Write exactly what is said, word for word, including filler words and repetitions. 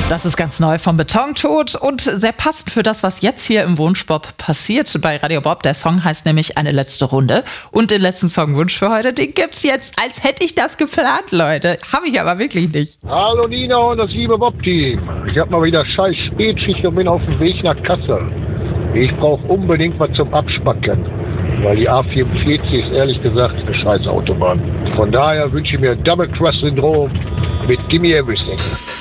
Das ist ganz neu vom Betontod und sehr passend für das, was jetzt hier im Wunschbob passiert bei Radio Bob. Der Song heißt nämlich Eine letzte Runde. Und den letzten Songwunsch für heute, den gibt's jetzt, als hätte ich das geplant, Leute. Habe ich aber wirklich nicht. Hallo Nina und das liebe Bob-Team. Ich habe mal wieder scheiß Spätschicht und bin auf dem Weg nach Kassel. Ich brauche unbedingt was zum Abspacken, weil die A vierundvierzig ist ehrlich gesagt eine scheiß Autobahn. Von daher wünsche ich mir Double Cross Syndrom mit Gimme Everything.